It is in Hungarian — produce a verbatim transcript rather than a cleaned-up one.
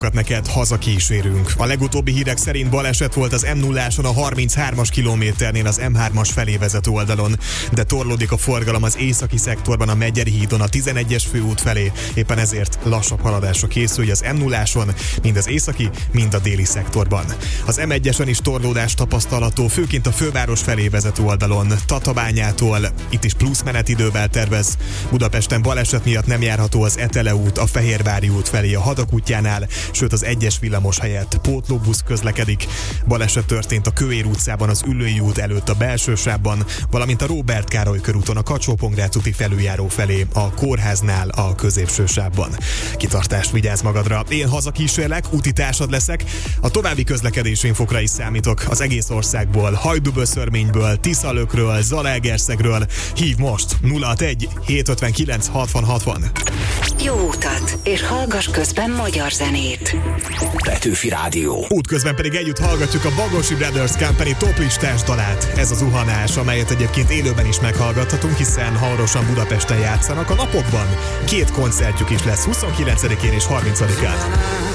neked hazakísérünk. A legutóbbi hírek szerint baleset volt az M nulláson a harminchármas kilométernél az M hármas felé vezető oldalon, de torlódik a forgalom az északi szektorban a Megyeri hídon a tizenegyes főút felé, éppen ezért lassabb haladásra készülj az M nulláson, mind az északi, mind a déli szektorban. Az M egyesen is torlódás tapasztalható, főként a főváros felé vezető oldalon, Tatabányától, itt is plusz menetidővel tervez. Budapesten baleset miatt nem járható az Etele út, a Fehérvári út felé a Hadak útjánál, sőt az egyes villamos helyett pótlóbusz közlekedik. Baleset történt a Kőér utcában az Üllői út előtt a belső sávban, valamint a Róbert Károly körúton a Kacsó-Pongrác úti felüljáró felé a kórháznál a középső sávban. Kitartást, vigyázz magadra, én hazakísérlek, úti társad leszek, a további közlekedési infokra is számítok az egész országból, Hajdúböszörményből, Tiszalökről, Zalaegerszegről. Hív most nulla hatvanegy hétszázötvenkilenc hatvan hatvan. Jó utat, és hallgass közben magyar zenét. Petőfi Rádió. Útközben pedig együtt hallgatjuk a Bagosi Brothers Company toplistás dalát. Ez az Uhanás, amelyet egyébként élőben is meghallgathatunk, hiszen hamarosan Budapesten játszanak. A napokban két koncertjük is lesz, huszonkilencedikén és harmincadikán.